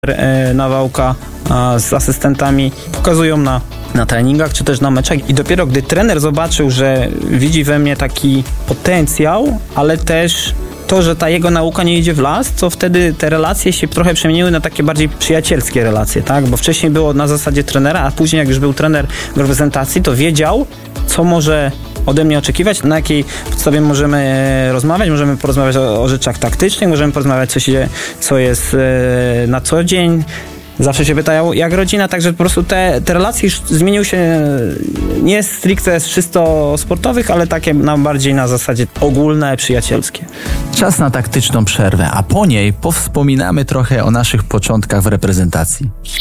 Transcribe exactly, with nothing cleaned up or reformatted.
Nawałka z asystentami pokazują na, na treningach czy też na meczach i dopiero gdy trener zobaczył, że widzi we mnie taki potencjał, ale też to, że ta jego nauka nie idzie w las, to wtedy te relacje się trochę przemieniły na takie bardziej przyjacielskie relacje, tak? Bo wcześniej było na zasadzie trenera, a później jak już był trener w reprezentacji, to wiedział, co może ode mnie oczekiwać, na jakiej podstawie możemy rozmawiać, możemy porozmawiać o, o rzeczach taktycznych, możemy porozmawiać, co się, co jest e, na co dzień. Zawsze się pytają, jak rodzina, także po prostu te, te relacje już zmieniły się nie stricte z czysto sportowych, ale takie na bardziej na zasadzie ogólne, przyjacielskie. Czas na taktyczną przerwę, a po niej powspominamy trochę o naszych początkach w reprezentacji.